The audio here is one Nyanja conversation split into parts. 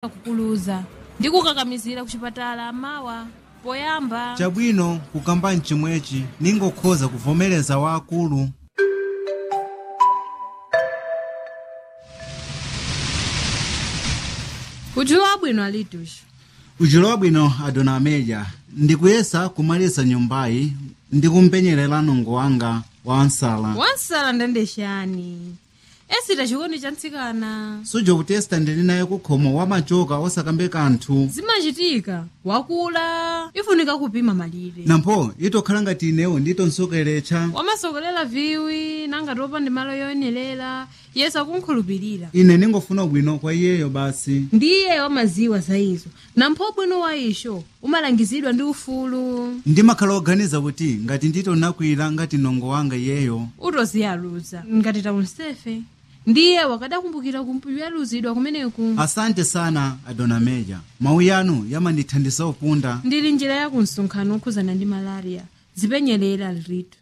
kukuluza ndikukakamizira kuchipatala mawa poyamba. Chabwino kukamba nchimwechi ningokhoza kuvomereza wakulu. Ujulo wabwino alitushi. Ujulo wabwino adona Amelia. Ndikuyesa kumalisa nyumbayi ndikumpenyerera nongo wanga wansala. Wansala ndende shani? Esita chikondi chantsikana. Sujo kutesta ndili naye kukhomo wamachoka osakambe kanthu. Zimachitika wakula ifunika kupima malire. Nampo itokhala ngati inewo nditonsokeretsa. Wamasokolera viwi nanga topa ndi malo yoyenerera yesa kunkhulupirira. Ine ningofuna bwino kwa iyeyo basi. Ndiye wamaziwa zaizo. Nampho bwino waisho umalangizidwa ndi ufulu. Ndimakhala oganiza kuti ngati nditonakwira ngati nongo wanga iyeyo utoziyaluza ngati taunsefe. Ndiye wakadakumbukira kumpiyaluzidwa kumeneku. Asante sana adona Amelia. Mawu yanu yamandithandiza upunda. Ndili njira ya kunsonkhano okhuzana ndi malaria. Zipenyerera alritu.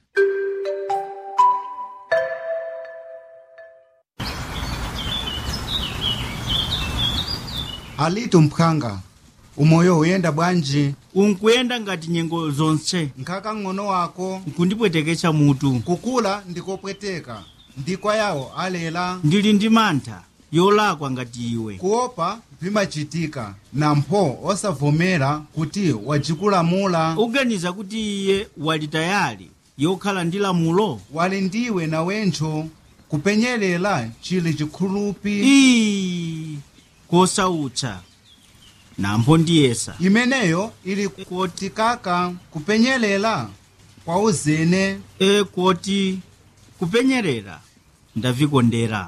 Alitu mphanga. Umoyo uyenda bwanji? Unkuyenda ngati nyengo zonse. Nkhaka ng'ono wako Nkundipweteketsa mutu. kukula ndikopweteka. Ndikwa yawo alela. Ndili ndi mantha yolakwa ngati iwe. Kuopa vimachitika. Nampho osavomera kuti wajikulamula. Uganiza kuti iye wali tayali yokhala ndi lamulo. Wali ndiwe na wencho kupenyerera chili chikhulupi. Ii kosautsa nampho ndiyesa Imeneyo ili kotikaka kupenyerera kwa uzene. koti kupenyerera ndavikondera.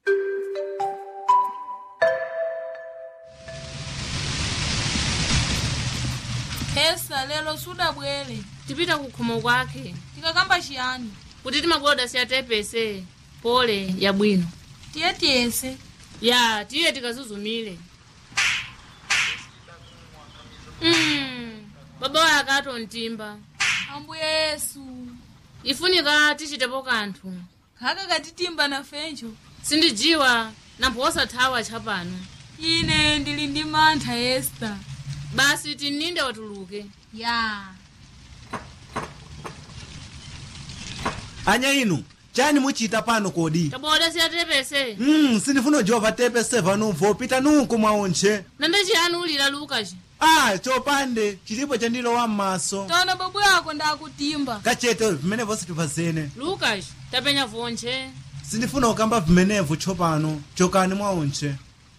Esa lelo suda bwele. Tipita kukhomo kwake. Tikakamba chiyani? Kuti timagoda siyatepese. Pole ya bwino. Tiyese. Ya, tiye tikazuzumile. Baba wake akato ntimba. Ambuye Yesu. Ifunika tichitepo kanthu. Khaka katitimba na fencho. Sindijiwa nampho osathawa chapano. Ine ndili ndi mantha Esther. Basi tininde watuluke. Ya. Anya inu, chani muchita pano kodi? Taboda siyatepese. Sindifuna jova tepese vanumvo pita nunku mwaonche. Nande chiyani ulira Lukaci? Chopande, chilipo chandilowa m'maso. Tona babu yako ndakutimba. Kachete vimenevo sitivazene. Lukaci, tapenya vonche. Sindifuna ukamba vimenevo chopano, chokani mwaonche.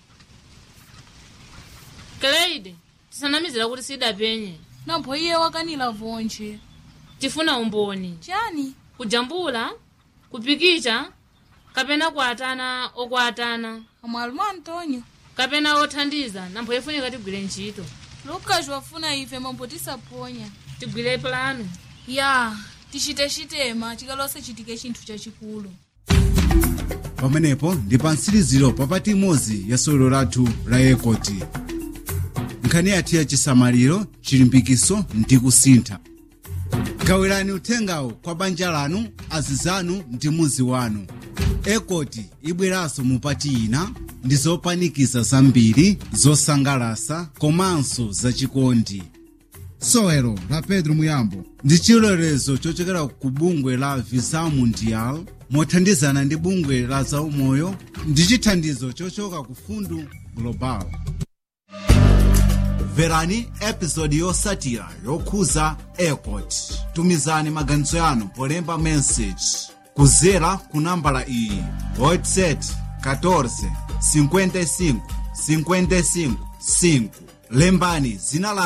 Kleide, tisanamizira kuti sidapenye. Nampho iye wakanila vonche. Tifuna umboni. Chani? Kujambula, kupikicha, kapena kuatana okuatana. Amwalumu Antonio. Kapena othandiza, nampho ifunika tigwire ntchito. Lukaci wafuna ife mambo tisaponya. Tigwire plano. Ya, tichitema tikalose chitike chinthu chachikulu. Pamenepo ndi pa mtsiriziro papati imodzi ya solo lathu la Ekoti. Nkhani yathu ya chisamaliro, chilimbikiso ndi kusintha. Gawirani uthengawo kwa banja lanu, azizanu ndi muzi wanu. Ekoti ibweranso mupati ina ndi zopanikiza zambiri, zosangalasa komanso zachikondi. Sowelo la Pedro Muyambo ndi chilolezo chochokera ku bungwe la Visa Mundial mothandizana ndi bungwe la zaumoyo ndi chithandizo chochoka ku Fundu Global. Verani episodi yosatira yokhuza Ekoti. Tumizani maganizo yanu polemba message kuzera ku nambala iyi WhatsApp 14 55 55 5. Lembani zina la